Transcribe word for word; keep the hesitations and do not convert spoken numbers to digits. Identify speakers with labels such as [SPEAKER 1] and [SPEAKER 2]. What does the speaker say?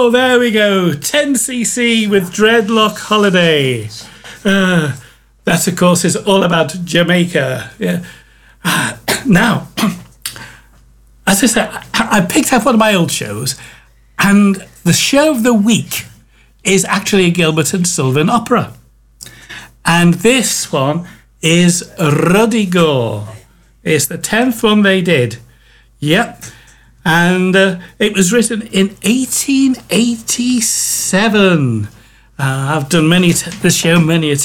[SPEAKER 1] Oh, there we go. ten C C with Dreadlock Holiday. Uh, that, of course, is all about Jamaica. Yeah. Uh, now, as I said, I, I picked up one of my old shows, and the show of the week is actually a Gilbert and Sullivan opera. And this one is Ruddy Gore. It's the tenth one they did. Yep. And uh, it was written in eighteen eighty-seven. Uh, I've done many t- this show many a time.